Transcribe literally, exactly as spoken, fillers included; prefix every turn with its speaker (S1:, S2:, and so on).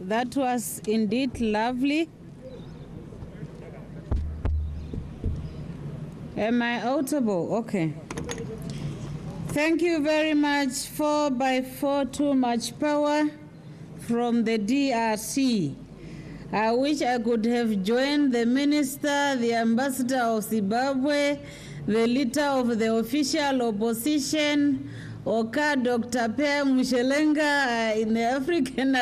S1: That was indeed lovely. Am I audible? Okay. Thank you very much. Four by four, too much power from the D R C. I wish I could have joined the minister, the ambassador of Zimbabwe, the leader of the official opposition, Oka Doctor Per Mushelenga uh, in the African